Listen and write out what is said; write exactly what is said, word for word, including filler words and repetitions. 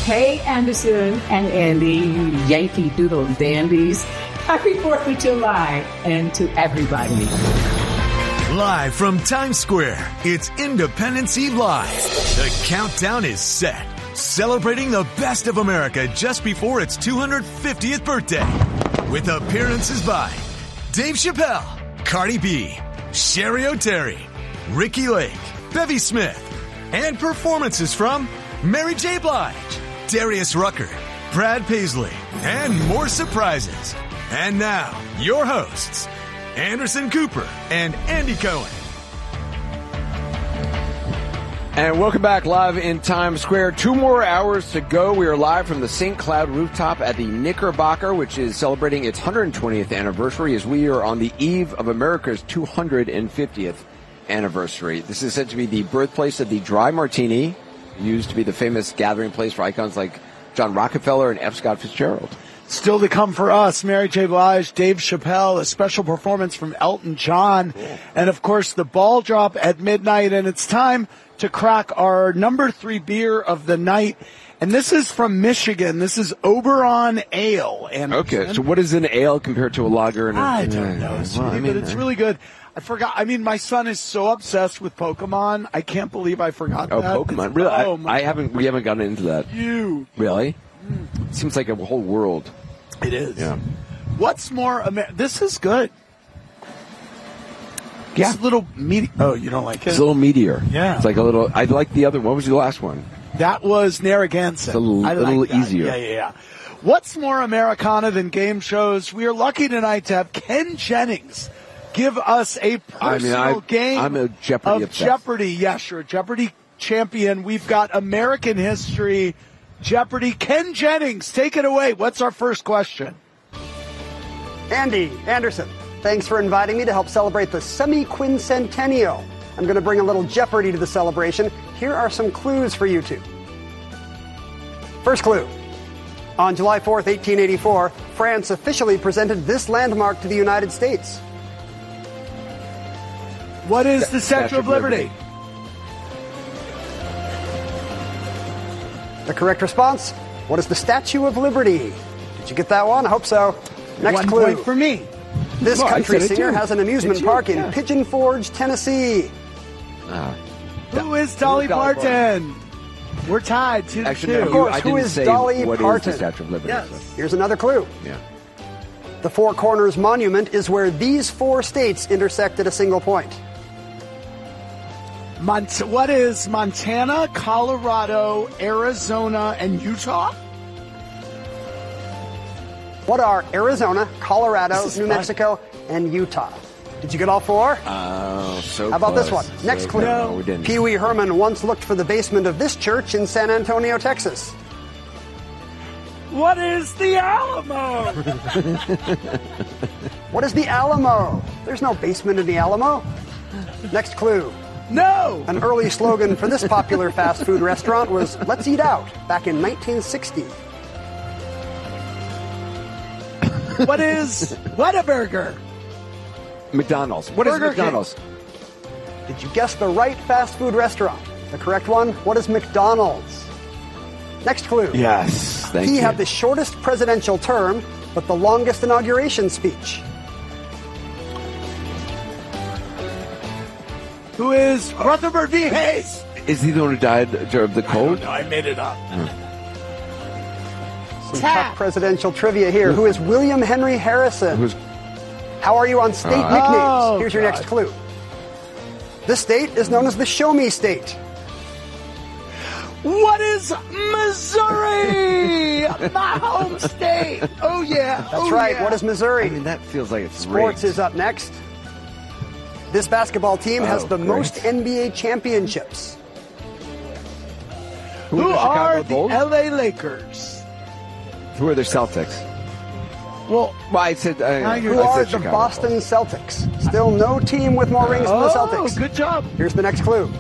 Hey, Anderson and Andy, you Yankee Doodle dandies. Happy fourth of July, and to everybody. Live from Times Square, it's Independence Eve Live. The countdown is set, celebrating the best of America just before its two hundred fiftieth birthday. With appearances by Dave Chappelle, Cardi B, Sherry O'Terry, Ricky Lake, Bevy Smith, and performances from Mary J. Blige, Darius Rucker, Brad Paisley, and more surprises. And now, your hosts, Anderson Cooper and Andy Cohen. And welcome back live in Times Square. Two more hours to go. We are live from the Saint Cloud rooftop at the Knickerbocker, which is celebrating its one hundred twentieth anniversary as we are on the eve of America's two hundred fiftieth anniversary. This is said to be the birthplace of the Dry Martini, used to be the famous gathering place for icons like John Rockefeller and F. Scott Fitzgerald. Still to come for us, Mary J. Blige, Dave Chappelle, a special performance from Elton John, cool. And of course the ball drop at midnight, and it's time to crack our number three beer of the night. And this is from Michigan. This is Oberon Ale. And okay, so what is an ale compared to a lager? And a, I don't know, well, I mean, but it's really good. I forgot. I mean, my son is so obsessed with Pokemon. I can't believe I forgot oh, that. Pokemon. It's, really? oh, I, I haven't. We haven't gotten into that. You really? Mm. Seems like a whole world. It is. Yeah. What's more? Amer- this is good. Yeah. It's a little meteor. Oh, you don't like it? It's a little meteor. Yeah. It's like a little. I like the other one. What was the last one? That was Narragansett. It's a little, I little like that. easier. Yeah, yeah, yeah. What's more Americana than game shows? We are lucky tonight to have Ken Jennings give us a personal I mean, I, game I'm a Jeopardy of obsessed. Jeopardy. Yes, you're a Jeopardy champion. We've got American history, Jeopardy. Ken Jennings, take it away. What's our first question? Andy Anderson, thanks for inviting me to help celebrate the semi-quincentennial. I'm going to bring a little Jeopardy to the celebration. Here are some clues for you two. First clue. On July fourth, eighteen eighty-four, France officially presented this landmark to the United States. What is the Statue of Liberty? The correct response, what is the Statue of Liberty? Did you get that one? I hope so. Next one clue. Point for me. This well, country singer too. has an amusement park in yeah. Pigeon Forge, Tennessee. Uh, Who is Dolly Dolly Parton? We're tied two to Actually, two. no, Of course, I who didn't is say Dolly what Parton? is the Statue of Liberty. Yes. So, Here's another clue. yeah. The Four Corners Monument is where these four states intersect at a single point. Mont- what is Montana, Colorado, Arizona, and Utah? What are Arizona, Colorado, This is New fun. Mexico, and Utah? Did you get all four? Oh, so How about close. this one? So Next clue. close. No, we didn't. Pee Wee Herman once looked for the basement of this church in San Antonio, Texas. What is the Alamo? What is the Alamo? There's no basement in the Alamo. Next clue. No. An early slogan for this popular fast food restaurant was, "Let's eat out," back in nineteen sixty. What is Whataburger? McDonald's. What Burger is McDonald's? King. Did you guess the right fast food restaurant? The correct one, what is McDonald's? Next clue. Yes, thank he you. had the shortest presidential term, but the longest inauguration speech. Who is Rutherford B. Hayes? Is he the one who died of the cold? No, I made it up. Some Tap. tough presidential trivia here. Who is William Henry Harrison? Who's How are you on state Uh, nicknames? Oh, Here's your God. next clue. This state is known as the Show Me State. What is Missouri? My home state. Oh, yeah. That's oh, right. Yeah. What is Missouri? I mean, that feels like it's Sports rigged. is up next. This basketball team has Oh, the great. most N B A championships. Who, Who the are Chicago the Bulls? L A Lakers? Who are the Celtics? Well, Well, I said. Uh, Now you're- Who I are said the Chicago Boston Bulls. Celtics? Still no team with more rings than the oh, Celtics. good job. Here's the next clue.